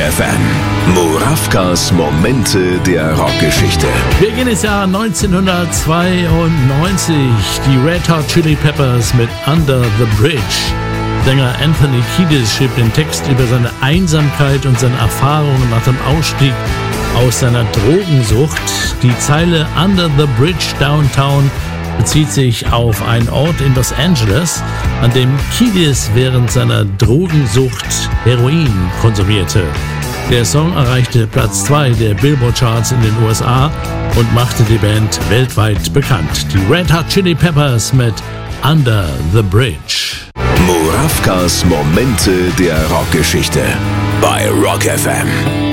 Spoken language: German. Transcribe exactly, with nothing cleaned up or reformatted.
F M. Murawkas Momente der Rockgeschichte. Wir gehen ins Jahr neunzehnhundertzweiundneunzig. Die Red Hot Chili Peppers mit Under the Bridge. Sänger Anthony Kiedis schrieb den Text über seine Einsamkeit und seine Erfahrungen nach dem Ausstieg aus seiner Drogensucht. Die Zeile Under the Bridge Downtown bezieht sich auf einen Ort in Los Angeles, an dem Kiedis während seiner Drogensucht Heroin konsumierte. Der Song erreichte Platz zwei der Billboard-Charts in den U S A und machte die Band weltweit bekannt. Die Red Hot Chili Peppers mit Under the Bridge. Murawkas Momente der Rockgeschichte bei Rock F M.